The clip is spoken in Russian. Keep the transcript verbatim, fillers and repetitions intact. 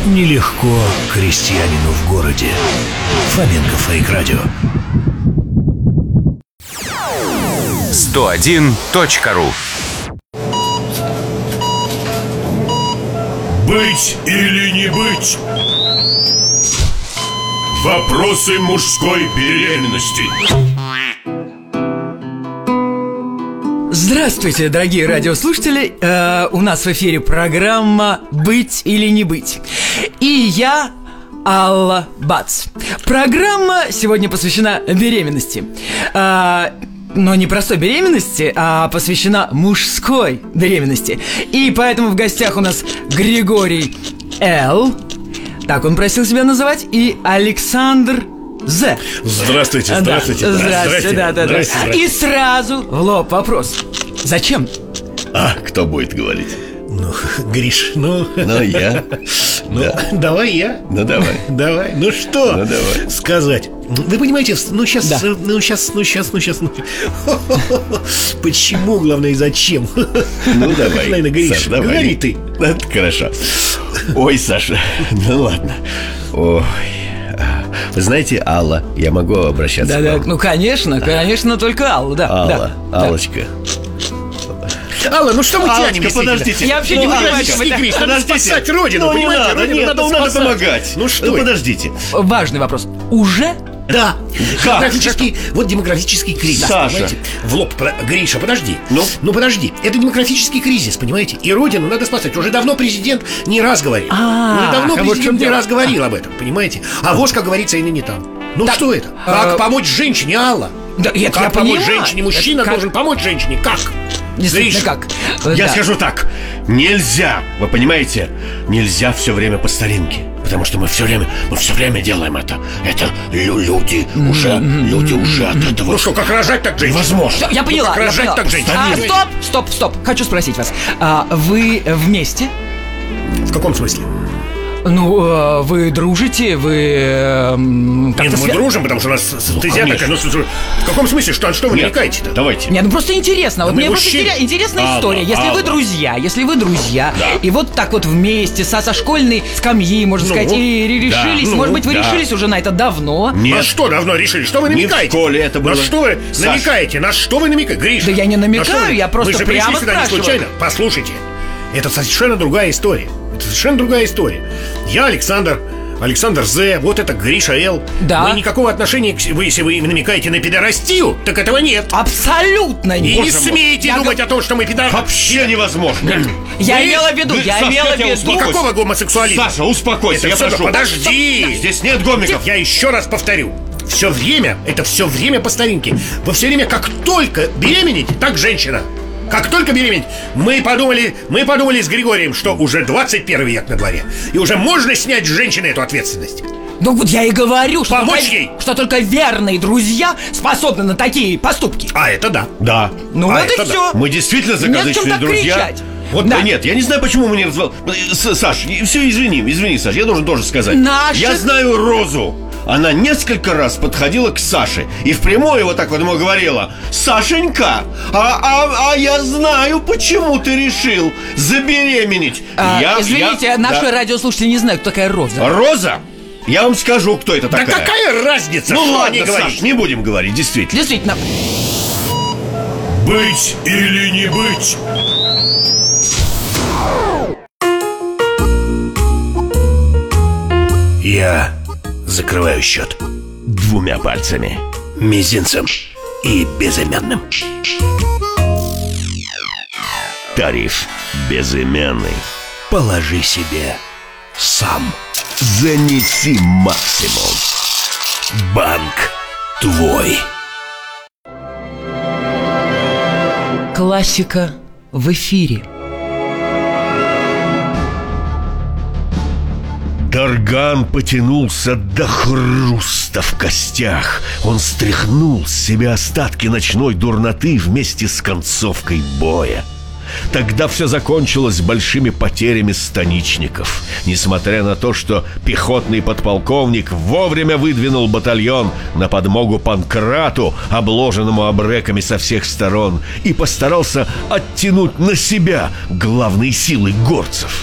Нелегко крестьянину в городе. Фоменко Фейк-радио. сто один точка ру. Быть или не быть? Вопросы мужской беременности. Здравствуйте, дорогие радиослушатели. э, У нас в эфире программа «Быть или не быть». И я, Алла Бац. Программа сегодня посвящена беременности. э, Но не простой беременности, а посвящена мужской беременности. И поэтому в гостях у нас Григорий Л. Так он просил себя называть. И Александр З. Здравствуйте, здравствуйте. Да, здравствуйте, да, да, да. Здрасте. И сразу в лоб вопрос. Зачем? А кто будет говорить? Ну, Гриш, ну... Ну, я. Ну, Да. давай я. Ну, давай. Давай, ну что Ну, давай. сказать? Вы понимаете, ну сейчас, Да. ну сейчас, ну сейчас, ну сейчас, ну... Почему, главное, и зачем? Ну, давай. Наверное, Гриш, Саш, давай. говори ты. Это хорошо. Ой, Саша, ну ладно. Ой. Вы знаете, Алла, я могу обращаться Да, к да, вам? ну конечно, конечно, только Алла, да. Алла, да, Аллочка. Алла, ну что мы Аллочка, тянем? действительно? подождите. Я вообще Ну, не понимаю, Аллочка, что вы так- Гриш, надо подождите. спасать родину, Ну, не понимаете? надо, Родину нет, надо ну, надо спасать. помогать. Ну что Ну, это? подождите. Важный вопрос. Уже? Да, Как? демографический, вот демографический кризис, Саша. понимаете? В лоб, Подо- Гриша, подожди. Ну? Ну подожди, это демографический кризис, понимаете? И родину надо спасать. Уже давно президент не раз говорил. А, Уже давно а вот в чем президент не дело. раз говорил об этом, понимаете? А вот, как говорится, и ныне там. Ну Так, что это? а- Как помочь женщине, Алла? Да, это Как я помочь понимаю. женщине? Мужчина Это как? должен помочь женщине. Как? Действительно, Гриша. как? Я Да. скажу так. Нельзя, вы понимаете? Нельзя все время по старинке. Потому что мы все время, мы все время делаем это. Это лю- люди уже, люди уже от этого. Ну что, как рожать, так женщина? Невозможно. Я поняла, Как я рожать, поняла. так женщина. А, Старинный. стоп, стоп, стоп. Хочу спросить вас. А, вы вместе? В каком смысле? Ну, э, вы дружите, вы... эм, Не, как-то ну мы свя- дружим, потому что у нас стезя конечно. такая. Ну, слушай, в каком смысле? Что, что вы Нет, намекаете-то? давайте. Не, ну просто интересно. Вот мы мне просто мужчины. интерес- интересная Алла, история. Если вы Алла. друзья, если вы друзья, Да. и вот так вот вместе со, со школьной скамьи, можно Ну, сказать, и да, решились, ну, может быть, вы да. решились уже на это давно. На Нет. что давно решили? Что вы Не в намекаете? школе это было. На что вы Саш. намекаете? На что вы намекаете? Гриша, Да я не на намекаю, что вы- я просто Вы же прямо пришли сюда не спрашиваю. случайно. Послушайте, это совершенно другая история. Это совершенно другая история. Я Александр, Александр З, вот это Гриша Л. Да. Мы никакого отношения, к... вы, если вы намекаете на педорастию, так этого нет. Абсолютно И нет. не смейте Я думать го- о том, что мы педорасты. Вообще невозможно. Я Вы- имела в виду, вы- я Саш, имела я в тебя виду. успокою. Никакого гомосексуализма. Саша, успокойся, Это я всё- прошу. Подожди. Здесь нет гомиков. Я еще раз повторю. Все время, это все время по старинке. Вы все время, как только беременеть, так женщина. Как только беременеть, мы подумали, мы подумали с Григорием, что уже двадцать первый век на дворе. И уже можно снять с женщины эту ответственность. Ну вот я и говорю, что Помочь только, ей. что только верные друзья способны на такие поступки. А это да. Да. Ну А, вот и это да. все. Мы действительно Не о чем закадычные так друзья. кричать. Вот Да. да нет, я не знаю, почему мы не развал. С- Саш, все, извини, извини, Саш, я должен тоже сказать. Наши- Я знаю Розу. Она несколько раз подходила к Саше и впрямую вот так вот ему говорила: Сашенька, а, а, а я знаю, почему ты решил забеременеть. А, Я- извините, я- наши да. радиослушатели не знают, кто такая Роза. Роза? Я вам скажу, кто это Да такая. какая разница, Ну что они ладно, говорят? Саш, не будем говорить, действительно. Действительно. Быть или не быть? Я закрываю счет Двумя пальцами. мизинцем и безымянным. Тариф безымянный. Положи себе сам. Занеси максимум. Банк твой. Классика в эфире. Дарган потянулся до хруста в костях. Он стряхнул с себя остатки ночной дурноты вместе с концовкой боя. Тогда все закончилось большими потерями станичников. Несмотря на то, что пехотный подполковник вовремя выдвинул батальон на подмогу Панкрату, обложенному обреками со всех сторон, и постарался оттянуть на себя главные силы горцев.